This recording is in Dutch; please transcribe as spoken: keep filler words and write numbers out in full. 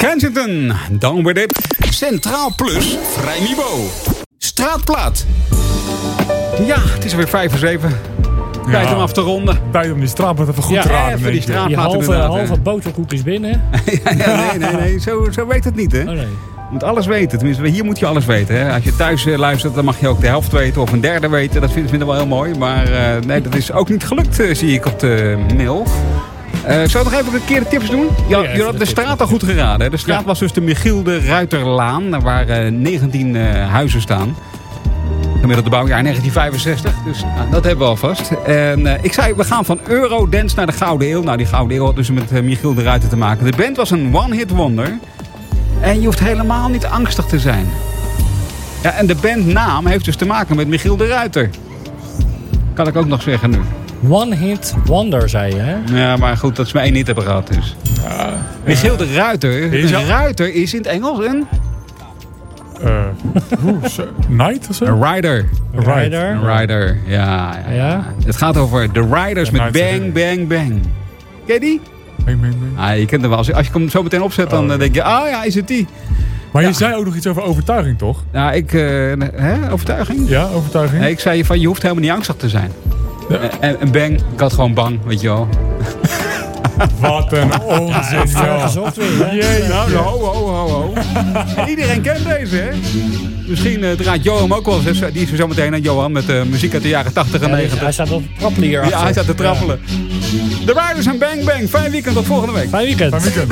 Kensington, Down With It. Centraal Plus, vrij niveau. Straatplaat. Ja, het is alweer vijf voor zeven. Tijd Ja. om af te ronden. Tijd om die straatplaat even goed Ja, te raden. even die denk je. straat- Die Laten we halve, inderdaad, halve hè. boterkoek is binnen. ja, ja, nee, nee, nee. Zo, zo werkt het niet, hè? Oh nee. Je moet alles weten. Tenminste, hier moet je alles weten. Hè? Als je thuis uh, luistert, dan mag je ook de helft weten of een derde weten. Dat vinden we wel heel mooi. Maar uh, nee, dat is ook niet gelukt, uh, zie ik op de mail. Uh, zou ik nog even een keer de tips doen? Ja, Ja, je had de straat al goed geraden. Hè? De straat Ja. was dus de Michiel de Ruiterlaan. Waar uh, negentien uh, huizen staan. Gemiddelde bouwjaar negentien vijfenzestig. Dus nou, dat hebben we alvast. En uh, ik zei, we gaan van Eurodance naar de Gouden Eeuw. Nou, die Gouden Eeuw had dus met uh, Michiel de Ruiter te maken. De band was een one-hit wonder. En je hoeft helemaal niet angstig te zijn. Ja, en de bandnaam heeft dus te maken met Michiel de Ruiter. Kan ik ook nog zeggen nu. One hit wonder, zei je, hè? Ja, maar goed, dat ze maar één hit hebben gehad dus. Ja, Michiel de Ruiter. Is Een al- ruiter is in het Engels een... uh, oeh, zo- Night of zo? Een rider. Rider. Een rider, ja, ja, ja. Ja? Het gaat over de Riders Ja, met Night Bang, Bang, Bang. Ken je die? Bang, bang, bang. Ah, je kent hem wel. Als je, als je hem zo meteen opzet, dan Oh, eh, ja. denk je... Ah ja, is het die? Maar Ja. je zei ook nog iets over overtuiging, toch? Nou, ik... eh, hè, overtuiging? Ja, overtuiging? Nee, ik zei van, je hoeft helemaal niet angstig te zijn. Ja. En, en bang, ik had gewoon bang, weet je wel. Wat een onzin, Ver joh. gezocht weer, hè? Jee, nou, ho, ho, ho, ho. En iedereen kent deze, hè? Misschien uh, draait Johan ook wel eens. Die is er zo meteen aan Johan met uh, muziek uit de jaren tachtig en Ja, hij negentig. staat op de trappelen hier Ja, achter. hij staat te trappelen. De Riders en Bang Bang. Fijn weekend, tot volgende week. Fijn weekend. Fijn weekend.